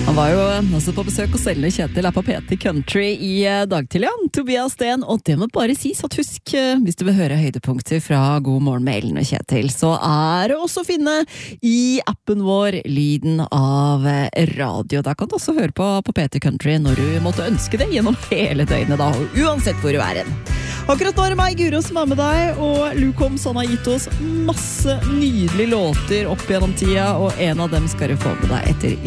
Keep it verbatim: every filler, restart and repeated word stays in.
Han var jo også på besøk hos Ellen og Kjetil her på P T Country i dag til, ja. Tobias Sten, og det må bare sies at husk, hvis du vil høre høydepunkter fra God morgen med Ellen og Kjetil, så er det også å finne i appen vår Lyden av radio. Da kan du også høre på, på P T Country når du måtte ønske det gjennom hele døgnet da, uansett hvor du er hen. Akkurat nå er det meg, Guro, som er med deg, og Lukoms, han har gitt oss masse nydelige låter opp gjennom tida, og en av dem skal du få med deg etter